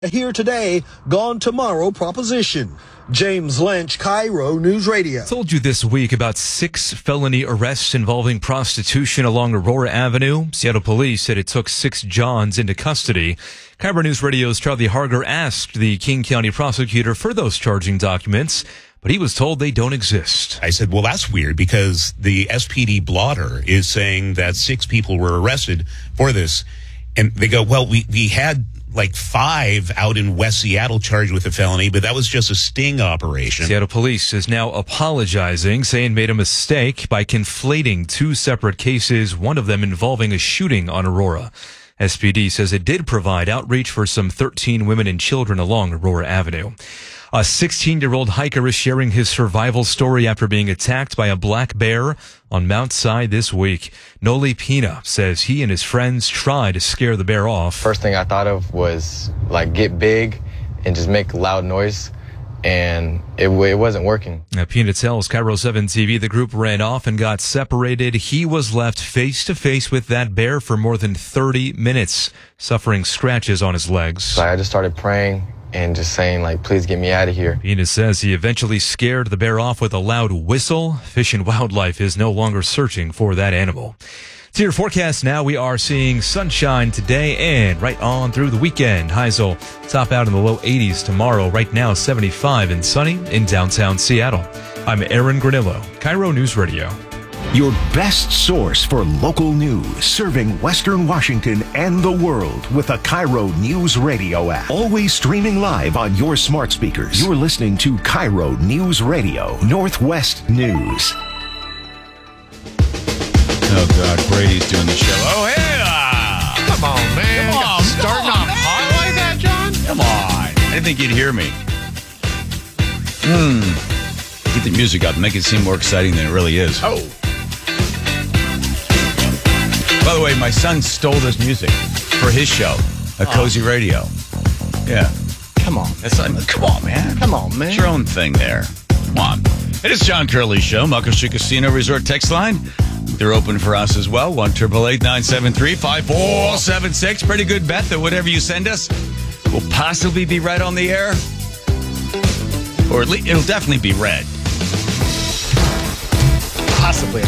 Here today, gone tomorrow proposition. James Lynch, Cairo News Radio. Told you this week about 6 felony arrests involving prostitution along Aurora Avenue. Seattle police said it took 6 Johns into custody. Cairo News Radio's Charlie Harger asked the King County prosecutor for those charging documents, but he was told they don't exist. I said, well, that's weird because the SPD blotter is saying that 6 people were arrested for this. And they go, well, we had like 5 out in West Seattle charged with a felony, but that was just a sting operation. Seattle police is now apologizing, saying made a mistake by conflating 2 separate cases, one of them involving a shooting on Aurora. SPD says it did provide outreach for some 13 women and children along Aurora Avenue. A 16-year-old hiker is sharing his survival story after being attacked by a black bear on Mount Si this week. Noli Pina says he and his friends tried to scare the bear off. First thing I thought of was like get big and just make loud noise, and it wasn't working. Pina tells Cairo 7 TV the group ran off and got separated. He was left face to face with that bear for more than 30 minutes, suffering scratches on his legs. So I just started praying and just saying, like, please get me out of here. Pina says he eventually scared the bear off with a loud whistle. Fish and Wildlife is no longer searching for that animal. To your forecast now, we are seeing sunshine today and right on through the weekend. Highs will top out in the low 80s tomorrow. Right now, 75 and sunny in downtown Seattle. I'm Aaron Granillo, Cairo News Radio. Your best source for local news, serving Western Washington and the world with the Cairo News Radio app. Always streaming live on your smart speakers. You're listening to Cairo News Radio, Northwest News. Oh, God, Brady's doing the show. Oh, hey! Come on, man. Come on, Starting off hot like that, John? Come on. I didn't think you'd hear me. Get the music up. Make it seem more exciting than it really is. Oh. By the way, my son stole this music for his show at Cozy Radio. Yeah. Come on. Come on, man. Come on, man. It's your own thing there. Come on. It is John Curley's show, Muckleshoot Casino Resort text line. They're open for us as well. 1-888-973-5476. Pretty good bet that whatever you send us will possibly be read on the air. Or at least it'll definitely be read. Possibly.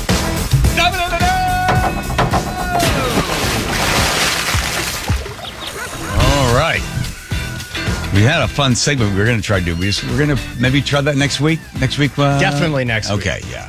All right. We had a fun segment we were going to try to do. We're going to maybe try that next week. Definitely next week. Okay, yeah.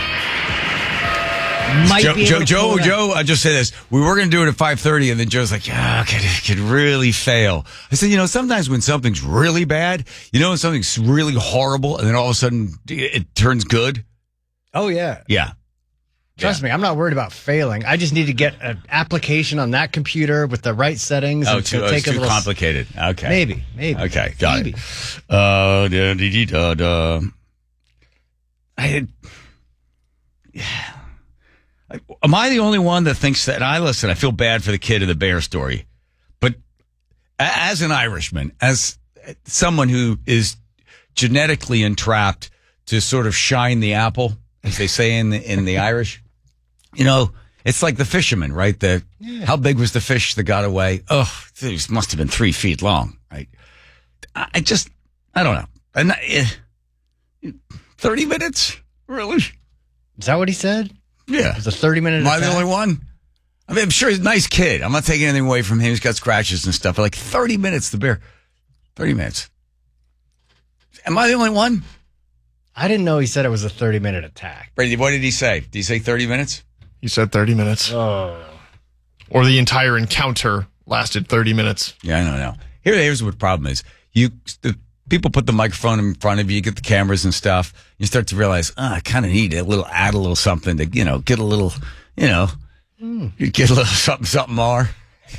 Joe, I just say this. We were going to do it at 5:30, and then Joe's like, yeah, it could really fail. I said, sometimes when something's really bad, when something's really horrible, and then all of a sudden it turns good. Oh, yeah. Yeah. Trust me, I'm not worried about failing. I just need to get an application on that computer with the right settings. Oh, it's too complicated. Okay. Maybe. Okay, got maybe. it. Am I the only one that thinks that? I feel bad for the kid in the bear story. But as an Irishman, as someone who is genetically entrapped to sort of shine the apple, as they say in the Irish, it's like the fisherman, right? How big was the fish that got away? Oh, it must have been 3 feet long, right? I don't know. 30 minutes? Really? Is that what he said? Yeah. It was a 30-minute Am I the only one? I mean, I'm sure he's a nice kid. I'm not taking anything away from him. He's got scratches and stuff. But like 30 minutes, the bear. 30 minutes. Am I the only one? I didn't know he said it was a 30-minute attack. Brady, what did he say? Did he say 30 minutes? He said 30 minutes. Oh. Or the entire encounter lasted 30 minutes. Yeah, I don't know. Here's what the problem is. The people put the microphone in front of you, get the cameras and stuff. You start to realize, I kind of need add a little something to, get a little, get a little something more.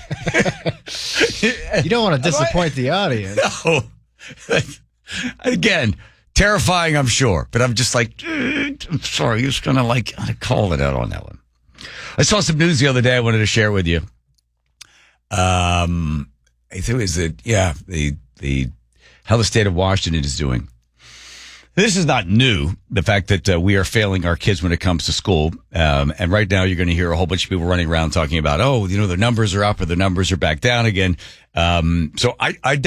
You don't want to disappoint the audience. No. Again, terrifying, I'm sure. But I'm just like, I'm sorry. You're just going to call it out on that one. I saw some news the other day I wanted to share with you. I think it was how the state of Washington is doing. This is not new, the fact that we are failing our kids when it comes to school. And right now you're going to hear a whole bunch of people running around talking about, the numbers are up or the numbers are back down again. So I